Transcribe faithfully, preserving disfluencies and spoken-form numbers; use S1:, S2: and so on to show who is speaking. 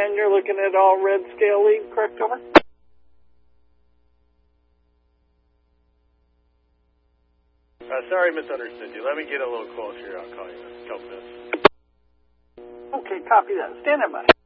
S1: And you're looking at all red scale lead, correct, over?
S2: Uh, sorry, misunderstood you. Let me get a little closer here. I'll call you in a couple minutes.
S1: Okay, copy that. Stand by.